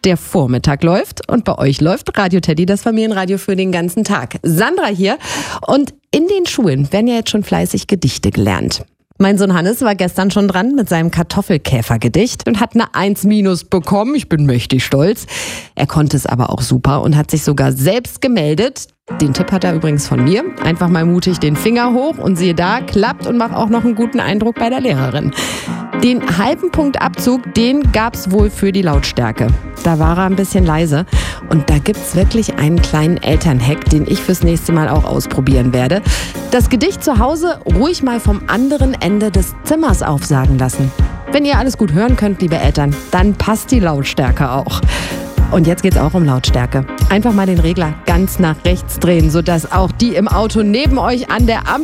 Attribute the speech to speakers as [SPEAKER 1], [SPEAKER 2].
[SPEAKER 1] Der Vormittag läuft und bei euch läuft Radio Teddy, das Familienradio für den ganzen Tag. Sandra hier und in den Schulen werden ja jetzt schon fleißig Gedichte gelernt. Mein Sohn Hannes war gestern schon dran mit seinem Kartoffelkäfergedicht und hat eine 1- bekommen. Ich bin mächtig stolz. Er konnte es aber auch super und hat sich sogar selbst gemeldet. Den Tipp hat er übrigens von mir. Einfach mal mutig den Finger hoch und siehe da, klappt und macht auch noch einen guten Eindruck bei der Lehrerin. Den halben Punkt Abzug, den gab's wohl für die Lautstärke. Da war er ein bisschen leise. Und da gibt's wirklich einen kleinen Elternhack, den ich fürs nächste Mal auch ausprobieren werde. Das Gedicht zu Hause ruhig mal vom anderen Ende des Zimmers aufsagen lassen. Wenn ihr alles gut hören könnt, liebe Eltern, dann passt die Lautstärke auch. Und jetzt geht's auch um Lautstärke. Einfach mal den Regler ganz nach rechts drehen, sodass auch die im Auto neben euch an der Ampel